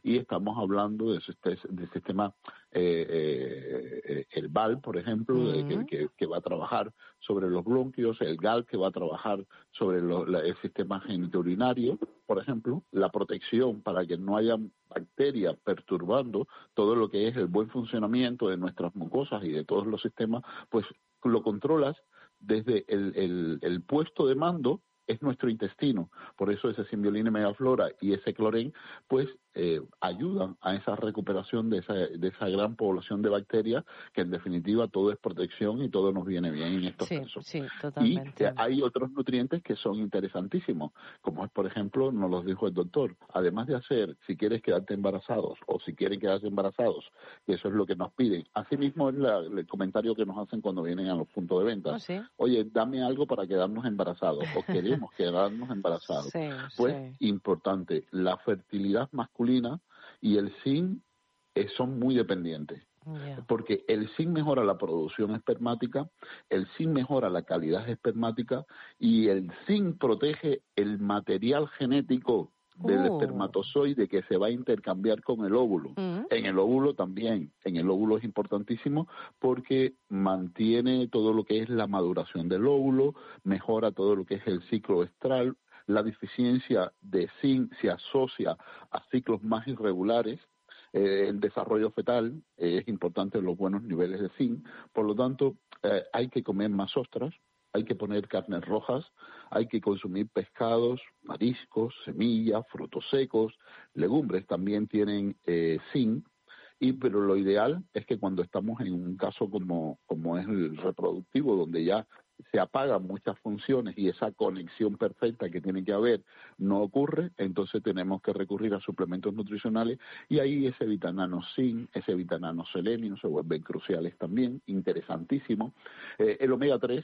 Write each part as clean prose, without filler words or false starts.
y estamos hablando del sistema el BAL, por ejemplo, que va a trabajar sobre los bronquios, el GAL, que va a trabajar sobre el sistema genitourinario, por ejemplo, la protección para que no haya bacterias perturbando todo lo que es el buen funcionamiento de nuestras mucosas y de todos los sistemas, pues lo controlas desde el puesto de mando, es nuestro intestino. Por eso ese Symbiolina Megaflora y ese Chlorine, pues ayudan a esa recuperación de esa gran población de bacterias, que en definitiva todo es protección y todo nos viene bien en estos casos. Sí, totalmente. Y hay otros nutrientes que son interesantísimos, como es, por ejemplo, nos los dijo el doctor, además de hacer, si quieres quedarte embarazados o si quieren quedarse embarazados, que eso es lo que nos piden. Asimismo es el comentario que nos hacen cuando vienen a los puntos de venta. ¿Oh, sí? Oye, dame algo para quedarnos embarazados, o queremos quedarnos embarazados. Importante, la fertilidad masculina y el zinc son muy dependientes. Porque el zinc mejora la producción espermática, el zinc mejora la calidad espermática y el zinc protege el material genético del espermatozoide que se va a intercambiar con el óvulo. En el óvulo también, en el óvulo es importantísimo porque mantiene todo lo que es la maduración del óvulo, mejora todo lo que es el ciclo estral. La deficiencia de zinc se asocia a ciclos más irregulares. El desarrollo fetal es importante los buenos niveles de zinc. Por lo tanto, hay que comer más ostras, hay que poner carnes rojas, hay que consumir pescados, mariscos, semillas, frutos secos, legumbres también tienen zinc. Pero lo ideal es que cuando estamos en un caso como es el reproductivo, donde ya se apagan muchas funciones y esa conexión perfecta que tiene que haber no ocurre, entonces tenemos que recurrir a suplementos nutricionales y ahí ese vitamina zinc, ese vitamina selenio se vuelven cruciales también, interesantísimo. El omega 3,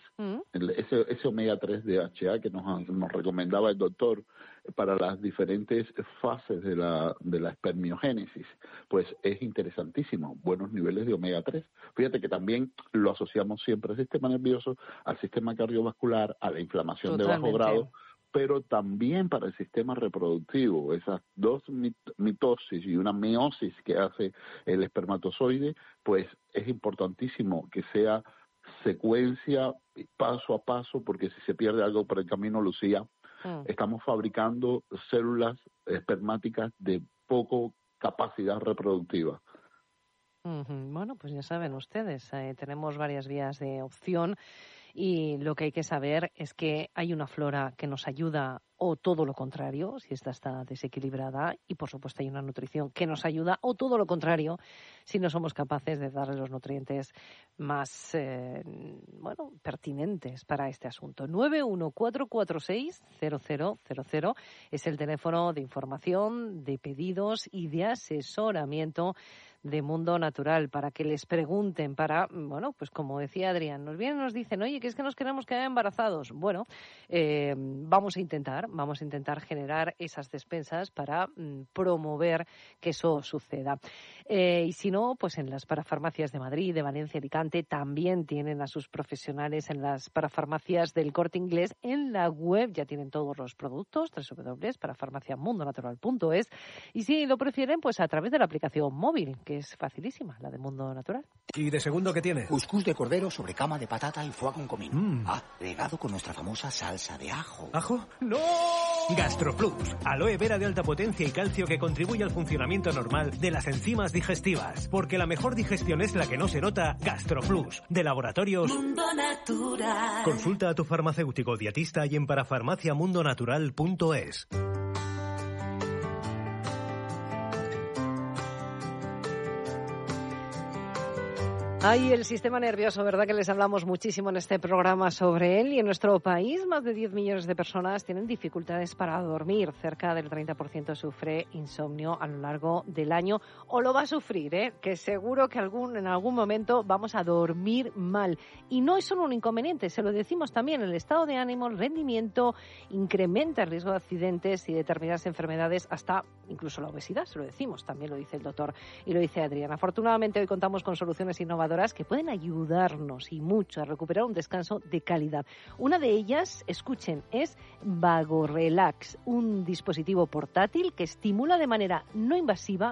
ese omega 3 DHA que nos recomendaba el doctor para las diferentes fases de la espermiogénesis, pues es interesantísimo, buenos niveles de omega 3. Fíjate que también lo asociamos siempre al sistema nervioso, al sistema cardiovascular, a la inflamación de bajo grado, pero también para el sistema reproductivo. Esas dos mitosis y una meiosis que hace el espermatozoide, pues es importantísimo que sea secuencia paso a paso, porque si se pierde algo por el camino, Lucía, estamos fabricando células espermáticas de poco capacidad reproductiva. Bueno, pues ya saben ustedes, tenemos varias vías de opción y lo que hay que saber es que hay una flora que nos ayuda o todo lo contrario, si esta está desequilibrada, y por supuesto hay una nutrición que nos ayuda o todo lo contrario, si no somos capaces de darle los nutrientes más pertinentes para este asunto. 914460000 es el teléfono de información, de pedidos y de asesoramiento de Mundo Natural, para que les pregunten, pues como decía Adrián, nos vienen y nos dicen, oye, que es que nos queremos quedar embarazados. Bueno, vamos a intentar generar esas despensas para promover que eso suceda. Y si no, pues en las parafarmacias de Madrid, de Valencia, Alicante, también tienen a sus profesionales en las parafarmacias del Corte Inglés. En la web ya tienen todos los productos, www.parafarmaciamundonatural.es. Y si lo prefieren, pues a través de la aplicación móvil, que es facilísima, la de Mundo Natural. ¿Y de segundo qué tiene? Cuscús de cordero sobre cama de patata y foie con comino. Regado con nuestra famosa salsa de ajo. ¿Ajo? ¡No! GastroPlus, aloe vera de alta potencia y calcio que contribuye al funcionamiento normal de las enzimas digestivas. Porque la mejor digestión es la que no se nota. GastroPlus, de Laboratorios Mundo Natural. Consulta a tu farmacéutico dietista y en parafarmaciamundonatural.es. Ay, el sistema nervioso, ¿verdad? Que les hablamos muchísimo en este programa sobre él. Y en nuestro país, más de 10 millones de personas tienen dificultades para dormir. Cerca del 30% sufre insomnio a lo largo del año. O lo va a sufrir, que seguro que en algún momento vamos a dormir mal. Y no es solo un inconveniente, se lo decimos también. El estado de ánimo, el rendimiento, incrementa el riesgo de accidentes y determinadas enfermedades, hasta incluso la obesidad, se lo decimos. También lo dice el doctor y lo dice Adrián. Afortunadamente, hoy contamos con soluciones innovadoras que pueden ayudarnos y mucho a recuperar un descanso de calidad. Una de ellas, escuchen, es VagoRelax, un dispositivo portátil que estimula de manera no invasiva